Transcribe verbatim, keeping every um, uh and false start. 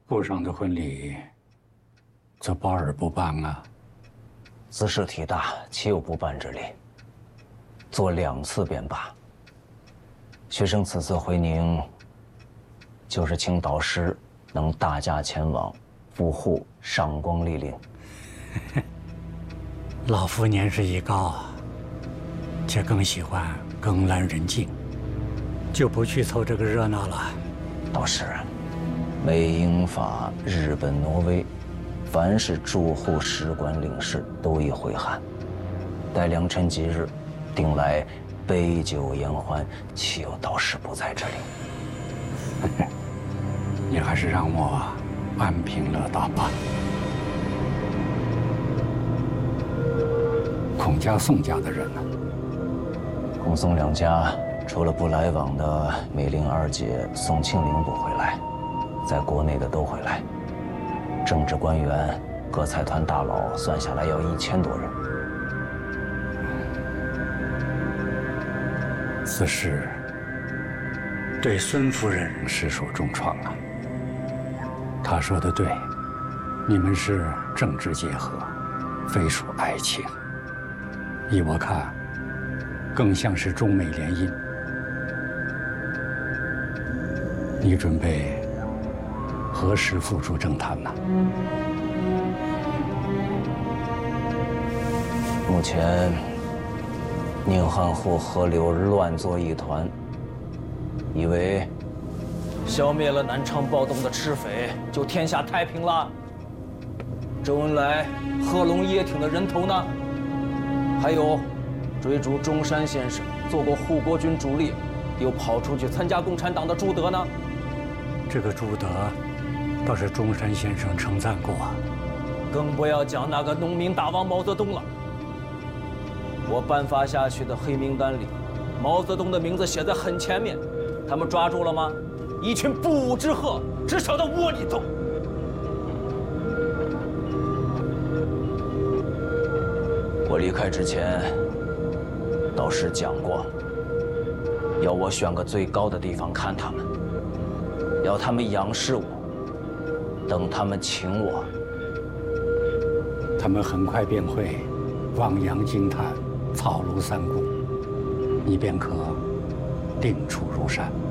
部上的婚礼，则包而不办啊。 兹事体大，岂有不办之理？做两次便罢。学生此次回宁，就是请导师能大驾前往，赴沪赏光莅临。 老夫年事已高，且更喜欢更阑人静，就不去凑这个热闹了。 导师，美、英、法、日本、挪威，凡是驻沪使馆领事都已回函，待良辰吉日，定来杯酒言欢，岂有导师不在之理？ 你还是让我安贫乐道吧。孔家、宋家的人呢？ 孔宋两家除了不来往的美龄二姐宋庆龄不回来，在国内的都回来。政治官员、各财团大佬算下来要一千多人。 此事对孙夫人实属重创啊。她说的对，你们是政治结合，非属爱情。依我看，更像是中美联姻。你准备何时复出政坛呢？ 目前，宁汉沪河流乱作一团，以为消灭了南昌暴动的赤匪，就天下太平了。周恩来贺龙叶挺的人头呢？还有追逐中山先生，做过护国军主力，又跑出去参加共产党的朱德呢？ 这个朱德，倒是中山先生称赞过。 更不要讲那个农民大王毛泽东了。我颁发下去的黑名单里，毛泽东的名字写在很前面，他们抓住了吗？一群不武之鹤，只晓得窝里斗。我离开之前，导师讲过，要我选个最高的地方看他们，要他们仰视我，等他们请我。 他们很快便会望洋惊叹，草庐三顾，你便可定处如山。